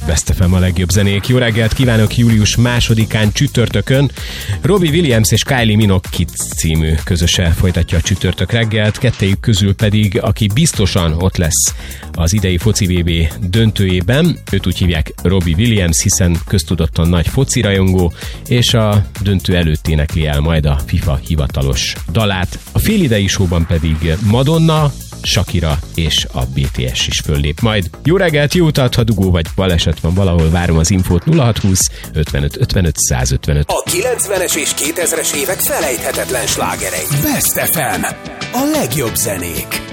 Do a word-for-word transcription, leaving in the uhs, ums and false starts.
Best ef em a legjobb zenék. Jó reggelt kívánok július másodikán csütörtökön. Robbie Williams és Kylie Minogue Kids című közöse folytatja a csütörtök reggelt, kettejük közül pedig, aki biztosan ott lesz az idei foci vé bé döntőjében. Őt úgy hívják Robbie Williams, hiszen köztudottan nagy foci rajongó, és a döntő előtt énekli el majd a FIFA hivatalos dalát. A félidei showban pedig Madonna, Shakira és a bé té es is föllép majd. Jó reggelt, jó utat, ha dugó vagy baleset van valahol, várom az infót nulla hat húsz ötvenöt ötvenöt száz ötvenöt. A kilencvenes és kétezres évek felejthetetlen slágerei. Best ef em, a legjobb zenék.